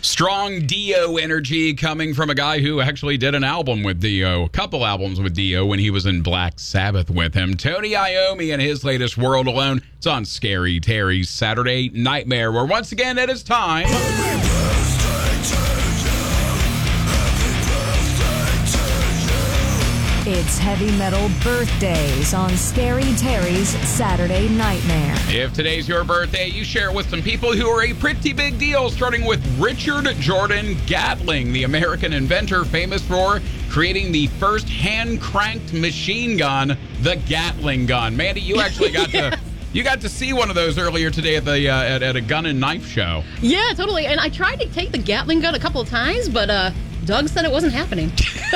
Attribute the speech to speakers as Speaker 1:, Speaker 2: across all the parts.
Speaker 1: Strong Dio energy coming from a guy who actually did an album with Dio, a couple albums with Dio when he was in Black Sabbath with him. Tony Iommi and his latest World Alone. It's on Scary Terry's Saturday Nightmare, where once again it is time.
Speaker 2: It's heavy metal birthdays on Scary Terry's Saturday Nightmare.
Speaker 1: If today's your birthday, you share it with some people who are a pretty big deal, starting with Richard Jordan Gatling, the American inventor famous for creating the first hand-cranked machine gun, the Gatling gun. Mandy, you actually got to... You got to see one of those earlier today at the at a gun and knife show.
Speaker 3: Yeah, totally. And I tried to take the Gatling gun a couple of times, but Doug said it wasn't happening.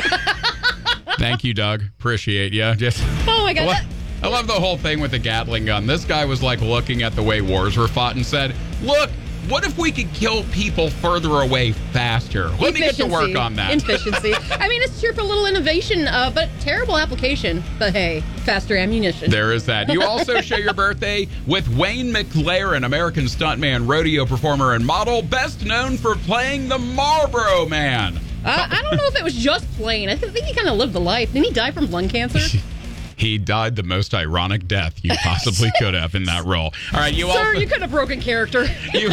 Speaker 1: Thank you, Doug. Appreciate you.
Speaker 3: Oh my God.
Speaker 1: I love the whole thing with the Gatling gun. This guy was like looking at the way wars were fought and said, look, what if we could kill people further away faster? Let me get to work on that.
Speaker 3: Efficiency. I mean, it's cheerful little innovation, but terrible application. But hey, faster ammunition.
Speaker 1: There is that. You also share your birthday with Wayne McLaren, American stuntman, rodeo performer, and model, best known for playing the Marlboro Man.
Speaker 3: I don't know if it was just playing. I think he kind of lived the life. Didn't he die from lung cancer?
Speaker 1: He died the most ironic death you possibly could have in that role. All right, you
Speaker 3: could have broken character.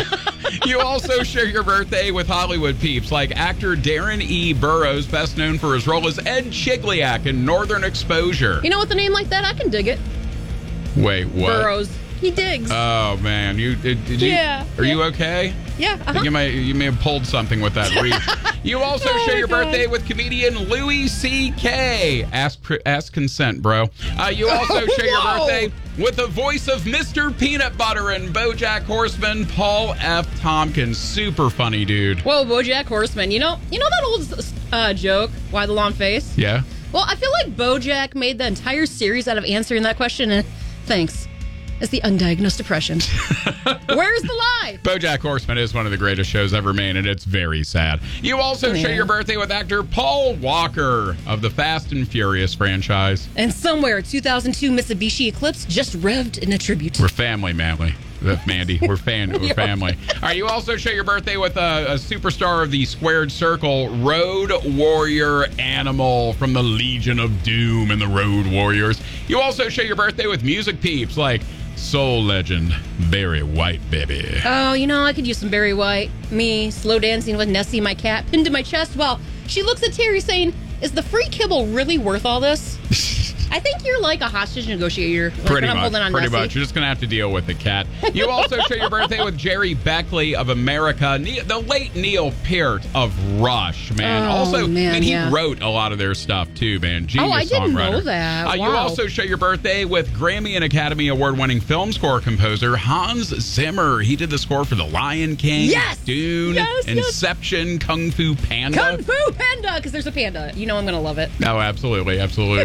Speaker 1: You also share your birthday with Hollywood peeps like actor Darren E. Burroughs, best known for his role as Ed Chigliak in Northern Exposure.
Speaker 3: You know, with a name like that, I can dig it.
Speaker 1: Wait, what?
Speaker 3: Burroughs. He digs.
Speaker 1: Oh man, did you?
Speaker 3: Yeah.
Speaker 1: Are you okay?
Speaker 3: Yeah.
Speaker 1: I think you may have pulled something with that reach. You also share your birthday with comedian Louis C.K. Ask consent, bro. You also share your birthday with the voice of Mr. Peanut Butter and BoJack Horseman, Paul F. Tompkins. Super funny dude.
Speaker 3: Whoa, BoJack Horseman. You know that old joke? Why the long face?
Speaker 1: Yeah.
Speaker 3: Well, I feel like BoJack made the entire series out of answering that question. And thanks. It's the undiagnosed depression. Where's the lie?
Speaker 1: BoJack Horseman is one of the greatest shows ever made, and it's very sad. You also share your birthday with actor Paul Walker of the Fast and Furious franchise.
Speaker 3: And somewhere, 2002 Mitsubishi Eclipse just revved in a tribute.
Speaker 1: We're family, Mandy. We're family. All right, you also share your birthday with a superstar of the Squared Circle, Road Warrior Animal from the Legion of Doom and the Road Warriors. You also share your birthday with music peeps like soul legend Barry White, baby.
Speaker 3: Oh, I could use some Barry White. Me, slow dancing with Nessie, my cat, pinned to my chest while she looks at Terry saying, is the free kibble really worth all this? I think you're like a hostage negotiator.
Speaker 1: Pretty much. You're just going to have to deal with the cat. You also share your birthday with Jerry Beckley of America, the late Neil Peart of Rush, man. He wrote a lot of their stuff, too, man. Genius
Speaker 3: I didn't
Speaker 1: songwriter.
Speaker 3: know that. Wow.
Speaker 1: You also share your birthday with Grammy and Academy Award-winning film score composer Hans Zimmer. He did the score for The Lion King, Dune, Inception, Kung Fu Panda.
Speaker 3: Kung Fu Panda, because there's a panda. I'm going to love it.
Speaker 1: No, absolutely.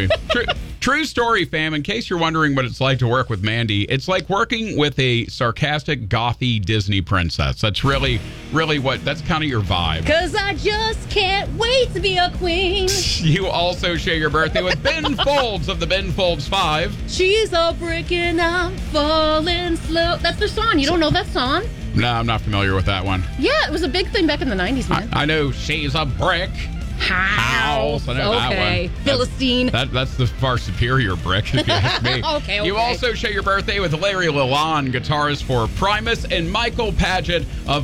Speaker 1: True story, fam. In case you're wondering what it's like to work with Mandy, it's like working with a sarcastic, gothy Disney princess. That's really that's kind of your vibe.
Speaker 3: Because I just can't wait to be a queen.
Speaker 1: You also share your birthday with Ben Folds of the Ben Folds 5.
Speaker 3: She's a brick and I'm falling slow. That's their song. You don't know that song?
Speaker 1: No, I'm not familiar with that one.
Speaker 3: Yeah, it was a big thing back in the 90s, man.
Speaker 1: I know She's a Brick House. I know
Speaker 3: that one. Philistine.
Speaker 1: That's the far superior brick, if you ask me.
Speaker 3: Okay.
Speaker 1: You also share your birthday with Larry Lalonde, guitarist for Primus, and Michael Padgett of